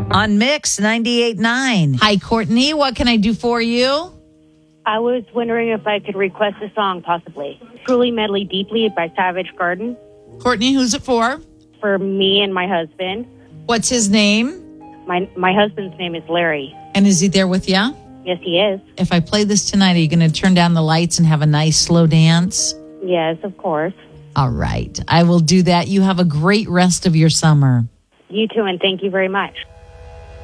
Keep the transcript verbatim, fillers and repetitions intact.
on Mix ninety-eight point nine. Hi, Courtney. What can I do for you? I was wondering if I could request a song, possibly. Truly Medley Deeply by Savage Garden. Courtney, who's it for? For me and my husband. What's his name? My my husband's name is Larry. And is he there with you? Yes, he is. If I play this tonight, are you going to turn down the lights and have a nice slow dance? Yes, of course. All right. I will do that. You have a great rest of your summer. You too, and thank you very much.